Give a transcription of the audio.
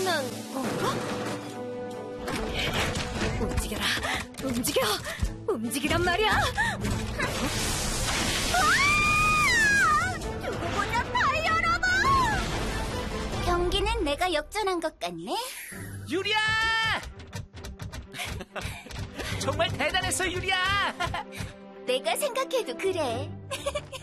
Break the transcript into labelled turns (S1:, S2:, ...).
S1: 끝난 건가? 움직여라. 움직여. 움직이란 말이야.
S2: 두고 보자, 발 열어봐! 경기는 내가 역전한 것 같네.
S3: 유리야! 정말 대단했어, 유리야!
S2: 내가 생각해도 그래.